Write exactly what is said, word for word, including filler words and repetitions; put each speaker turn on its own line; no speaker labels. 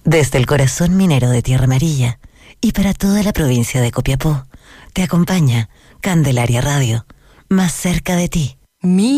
Desde el corazón minero de Tierra Amarilla y para toda la provincia de Copiapó, te acompaña Candelaria Radio, más cerca de ti.
Mi